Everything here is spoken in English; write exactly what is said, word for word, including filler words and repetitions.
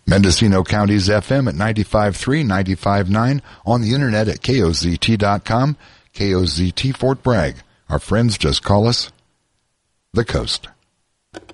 Mendocino County's F M at ninety-five point three, ninety-five point nine, on the internet at K O Z T dot com, K O Z T Fort Bragg. Our friends just call us the Coast.